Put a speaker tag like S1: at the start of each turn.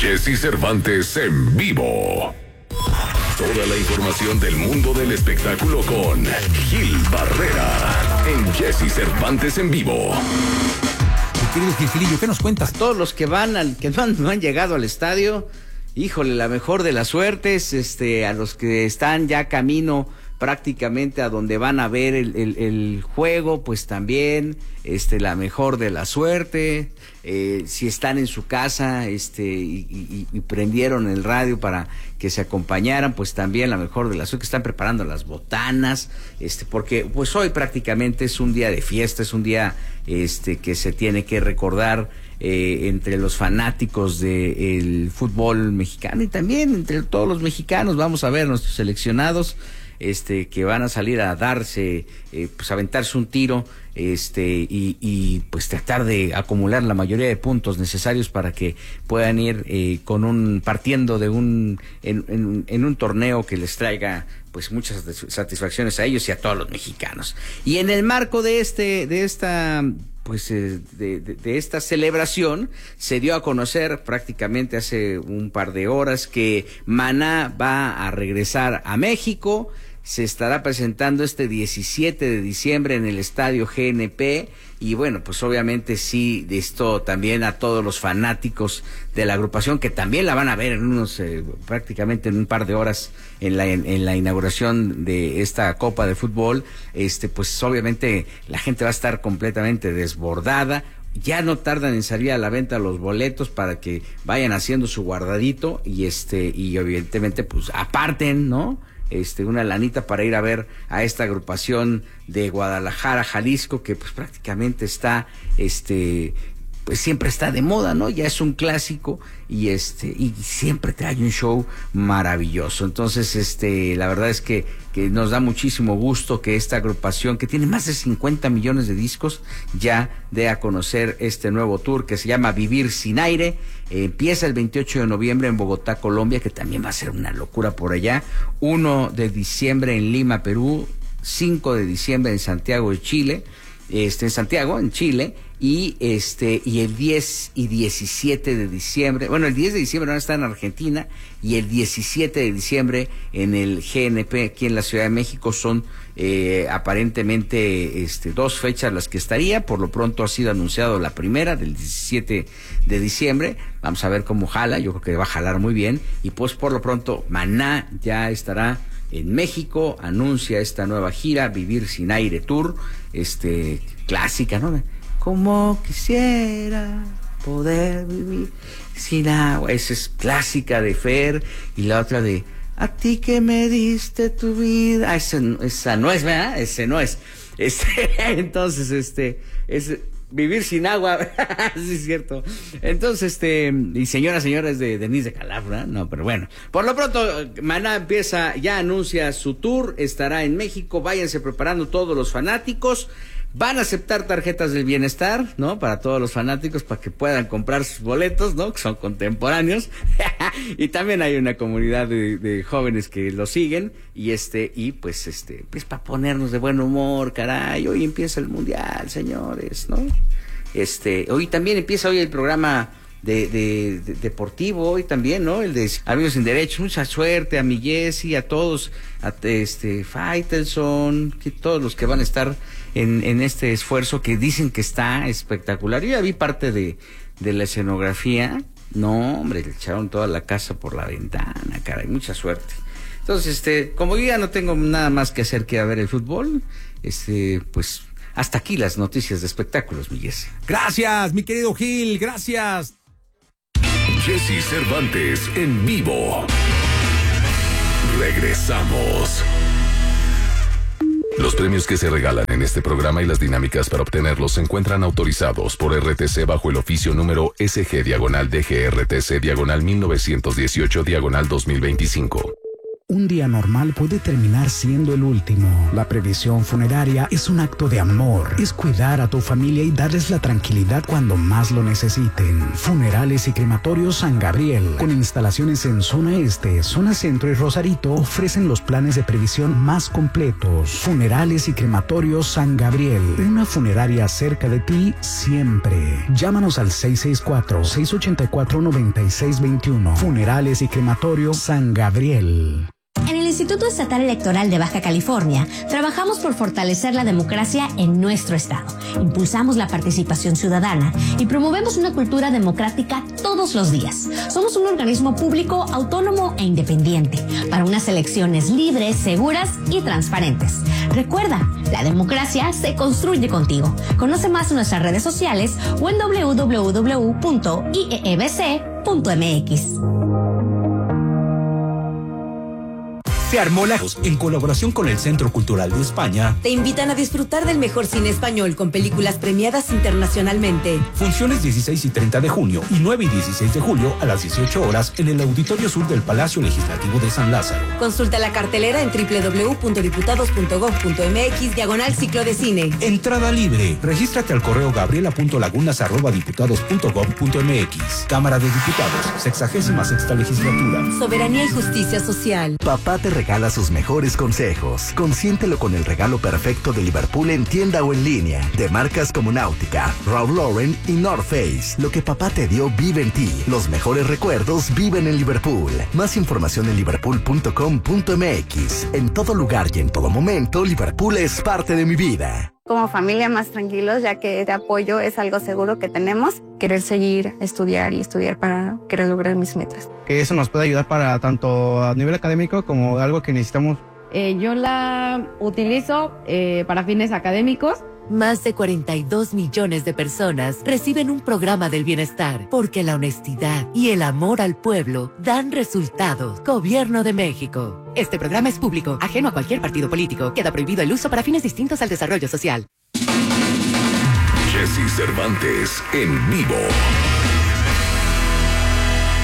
S1: Jesse Cervantes en vivo. Toda la información del mundo del espectáculo con Gil Barrera en Jesse Cervantes en vivo.
S2: Mi querido Gilgilillo, ¿qué nos cuentas?
S3: Todos los que no han llegado al estadio, híjole, la mejor de las suertes, a los que están ya camino prácticamente a donde van a ver el juego, pues también, la mejor de la suerte. Si están en su casa, y prendieron el radio para que se acompañaran, pues también la mejor de la suerte, que están preparando las botanas, porque pues hoy prácticamente es un día de fiesta, es un día, que se tiene que recordar, entre los fanáticos del fútbol mexicano y también entre todos los mexicanos. Vamos a ver nuestros seleccionados, que van a salir a darse, pues aventarse un tiro, y pues tratar de acumular la mayoría de puntos necesarios para que puedan ir partiendo de en un torneo que les traiga pues muchas satisfacciones a ellos y a todos los mexicanos. Y en el marco de esta celebración, se dio a conocer prácticamente hace un par de horas que Maná va a regresar a México. Se estará presentando este 17 de diciembre en el estadio GNP, y bueno, pues obviamente sí, de esto también a todos los fanáticos de la agrupación, que también la van a ver prácticamente en un par de horas en la inauguración de esta Copa de Fútbol. Pues obviamente la gente va a estar completamente desbordada. Ya no tardan en salir a la venta los boletos para que vayan haciendo su guardadito y evidentemente pues aparten, ¿no? Una lanita para ir a ver a esta agrupación de Guadalajara, Jalisco, que pues prácticamente está, pues siempre está de moda, ¿no? Ya es un clásico y y siempre trae un show maravilloso. Entonces, la verdad es que nos da muchísimo gusto que esta agrupación, que tiene más de 50 millones de discos, ya dé a conocer este nuevo tour que se llama Vivir Sin Aire. Empieza el 28 de noviembre en Bogotá, Colombia, que también va a ser una locura por allá. 1 de diciembre en Lima, Perú. 5 de diciembre en Santiago de Chile. En Santiago, en Chile. Y el 10 y 17 de diciembre, bueno, el 10 de diciembre van a estar en Argentina, y el 17 de diciembre en el GNP aquí en la Ciudad de México. Son aparentemente 2 fechas las que estaría. Por lo pronto ha sido anunciado la primera, del 17 de diciembre. Vamos a ver cómo jala. Yo creo que va a jalar muy bien. Y pues por lo pronto Maná ya estará en México, anuncia esta nueva gira, Vivir Sin Aire Tour, clásica, ¿no? Como quisiera poder vivir sin agua. Esa es clásica de Fer. Y la otra de A ti que me diste tu vida. Esa no es, ¿verdad? Ese no es. Entonces, es Vivir Sin Agua. Sí, es cierto. Entonces, y señoras es de Denise de Calafra, no, pero bueno. Por lo pronto, Maná ya anuncia su tour, estará en México. Váyanse preparando todos los fanáticos. Van a aceptar tarjetas del bienestar, ¿no? Para todos los fanáticos, para que puedan comprar sus boletos, ¿no? Que son contemporáneos. Y también hay una comunidad de jóvenes que lo siguen. Y pues para ponernos de buen humor, caray. Hoy empieza el mundial, señores, ¿no? Hoy también empieza el programa de deportivo, hoy también, ¿no? El de Amigos Sin Derechos. Mucha suerte a mi Jessy, a todos, a Faitelson, todos los que van a estar en este esfuerzo, que dicen que está espectacular. Yo ya vi parte de la escenografía. No, hombre, le echaron toda la casa por la ventana, caray, mucha suerte. Entonces, como yo ya no tengo nada más que hacer que a ver el fútbol, pues hasta aquí las noticias de espectáculos, mi Jessy.
S2: Gracias, mi querido Gil, gracias.
S1: Jesse Cervantes en vivo. Regresamos. Los premios que se regalan en este programa y las dinámicas para obtenerlos se encuentran autorizados por RTC bajo el oficio número SG/DGRTC/1918/2025.
S4: Un día normal puede terminar siendo el último. La previsión funeraria es un acto de amor. Es cuidar a tu familia y darles la tranquilidad cuando más lo necesiten. Funerales y Crematorios San Gabriel, con instalaciones en zona este, zona centro y Rosarito, ofrecen los planes de previsión más completos. Funerales y Crematorios San Gabriel, una funeraria cerca de ti siempre. Llámanos al 664-684-9621. Funerales y Crematorios San Gabriel.
S5: En el Instituto Estatal Electoral de Baja California, trabajamos por fortalecer la democracia en nuestro estado. Impulsamos la participación ciudadana y promovemos una cultura democrática todos los días. Somos un organismo público, autónomo e independiente para unas elecciones libres, seguras y transparentes. Recuerda, la democracia se construye contigo. Conoce más en nuestras redes sociales o en www.iebc.mx.
S2: Se armó en colaboración con el Centro Cultural de España.
S6: Te invitan a disfrutar del mejor cine español con películas premiadas internacionalmente.
S2: Funciones 16 y 30 de junio y 9 y 16 de julio a las 18 horas en el Auditorio Sur del Palacio Legislativo de San Lázaro.
S6: Consulta la cartelera en www.diputados.gov.mx/ciclo de cine.
S2: Entrada libre. Regístrate al correo gabriela.lagunas@diputados.gov.mx. Cámara de Diputados, 66ª legislatura.
S6: Soberanía y justicia social.
S7: Papá te regala sus mejores consejos. Consiéntelo con el regalo perfecto de Liverpool en tienda o en línea. De marcas como Náutica, Ralph Lauren y North Face. Lo que papá te dio vive en ti. Los mejores recuerdos viven en Liverpool. Más información en liverpool.com.mx. En todo lugar y en todo momento, Liverpool es parte de mi vida.
S8: Como familia más tranquilos, ya que este apoyo es algo seguro que tenemos. Querer seguir, estudiar para querer lograr mis metas.
S9: Que eso nos puede ayudar para tanto a nivel académico como algo que necesitamos.
S10: Yo la utilizo para fines académicos.
S11: Más de 42 millones de personas reciben un programa del bienestar porque la honestidad y el amor al pueblo dan resultados. Gobierno de México. Este programa es público, ajeno a cualquier partido político. Queda prohibido el uso para fines distintos al desarrollo social.
S1: Jessy Cervantes en vivo.